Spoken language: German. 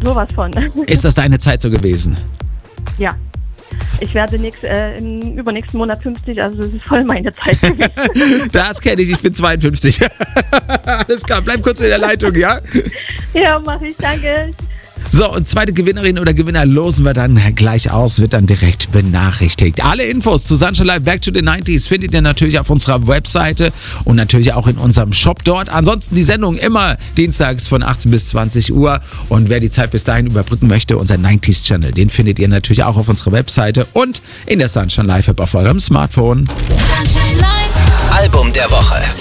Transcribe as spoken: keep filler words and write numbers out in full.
sowas von. Ist das deine Zeit so gewesen? Ja. Ich werde nächst, äh, im übernächsten Monat fünfzig, also das ist voll meine Zeit gewesen. Das kenne ich, ich bin zweiundfünfzig. Alles klar, bleib kurz in der Leitung, ja? Ja, mach ich, danke. So, und zweite Gewinnerin oder Gewinner losen wir dann gleich aus, wird dann direkt benachrichtigt. Alle Infos zu Sunshine Live Back to the neunziger findet ihr natürlich auf unserer Webseite und natürlich auch in unserem Shop dort. Ansonsten die Sendung immer dienstags von achtzehn bis zwanzig Uhr. Und wer die Zeit bis dahin überbrücken möchte, unser neunziger Channel, den findet ihr natürlich auch auf unserer Webseite und in der Sunshine Live App auf eurem Smartphone. Sunshine Live. Album der Woche.